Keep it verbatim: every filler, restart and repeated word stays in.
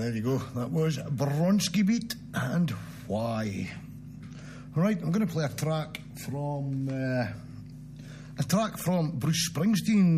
There you go. That was Bronski Beat and Why. Right, I'm going to play a track from uh, a track from Bruce Springsteen.